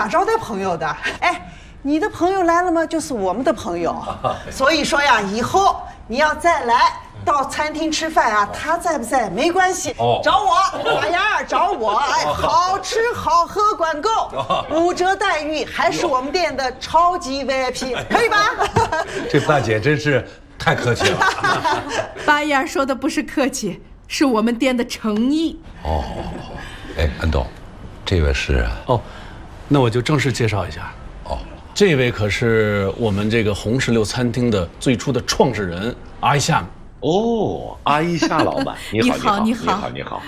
法招待朋友的。哎，你的朋友来了吗？就是我们的朋友。所以说呀，以后你要再来到餐厅吃饭啊，他在不在没关系，找我，马丫儿找我，哎，好吃好喝管够，5折待遇，还是我们店的超级 VIP， 可以吧？ 这大姐真是太客气了。 八燕说的不是客气，是我们店的诚意。 哦，哎，安东，这位是？ 哦，那我就正式介绍一下。 哦， 这位可是我们这个红石榴餐厅的最初的创始人阿一夏。 哦，阿一夏老板，你好，你好。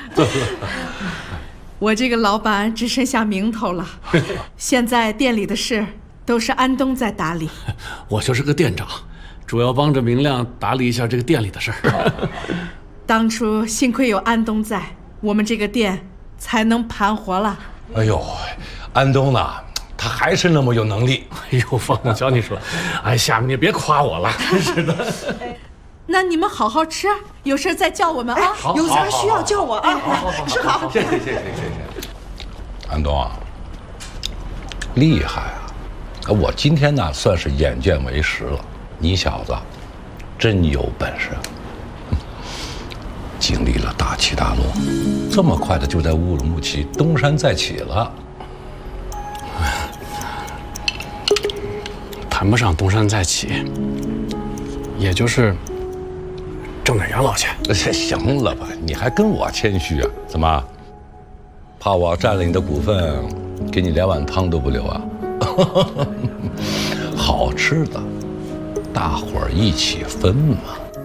我这个老板只剩下名头了，现在店里的事都是安东在打理。 我就是个店长，主要帮着明亮打理一下这个店里的事儿。 当初幸亏有安东在，我们这个店才能盘活了。 哎呦，安东呢？他还是那么有能力。 哎呦，方总瞧你说，哎，下面你别夸我了，真是的。 那你们好好吃，有事再叫我们啊。 有啥需要叫我啊。吃好。 谢谢。安东啊，厉害啊！我今天呢算是眼见为实了，你小子真有本事。经历了大起大落，这么快的就在乌鲁木齐东山再起了。 谈不上东山再起，也就是挣点养老钱。 行了吧，你还跟我谦虚啊？怎么，怕我占了你的股份，给你连碗汤都不留啊？好吃的，大伙儿一起分嘛。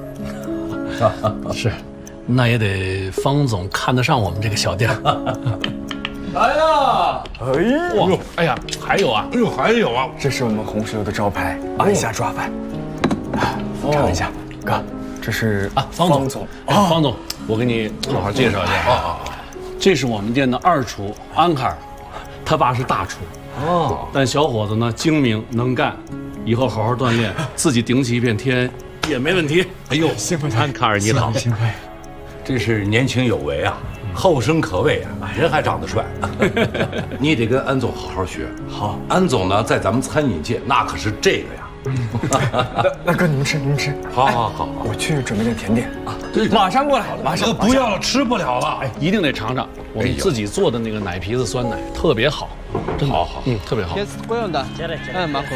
是，那也得方总看得上我们这个小店。 来呀！ 哎呦，哎呀，还有啊！ 哎呦，还有啊！这是我们红石榴的招牌阿一夏抓饭。尝一下，哥，这是方总。方总，我给你好好介绍一下。这是我们店的二厨安卡尔，他爸是大厨。但小伙子呢精明能干，以后好好锻炼，自己顶起一片天也没问题。 哎呦， 幸亏安卡尔你好， 幸亏， 真是年轻有为啊！后生可畏啊，人还长得帅。你得跟安总好好学。 好， 安总呢，在咱们餐饮界那可是这个呀。 那哥，你们吃。 好， 我去准备点甜点啊，马上过来，马上。 不要了，吃不了了。 哎，一定得尝尝我们自己做的那个奶皮子酸奶，特别好，真的好， 特别好。 不用的，马虎，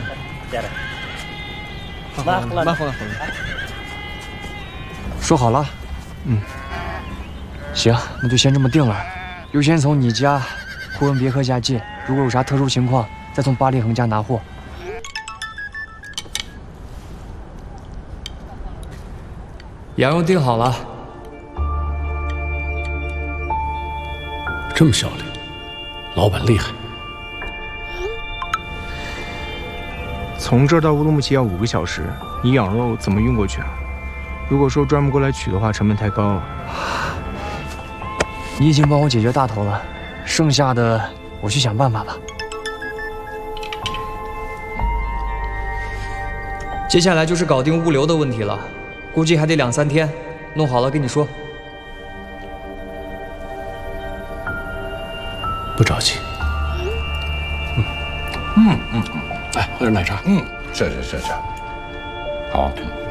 马虎。 说好了，行，那就先这么定了。优先从你家呼伦别克家借，如果有啥特殊情况，再从巴黎恒家拿货。羊肉订好了。 这么效率，老板厉害。 从这儿到乌鲁木齐要5个小时，你羊肉怎么运过去啊？如果说专门过来取的话，成本太高。 你已经帮我解决大头了，剩下的我去想办法吧。接下来就是搞定物流的问题了，估计还得2、3天，弄好了跟你说。 不着急。来，喝点奶茶。 是。好。